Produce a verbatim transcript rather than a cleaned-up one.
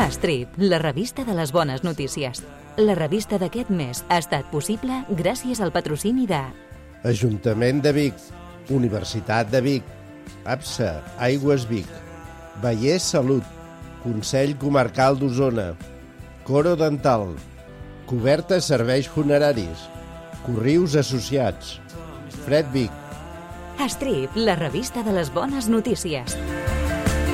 Strip, la revista de les bones notícies. La revista d'aquest mes ha estat possible gràcies al patrocini de Ajuntament de Vic, Universitat de Vic, APSA, Aigües Vic, Vallès Salut, Consell Comarcal d'Osona, Coro Dental, Coberta Serveis Funeraris, Corrius Associats, Fred Vic. Strip, la revista de les bones notícies.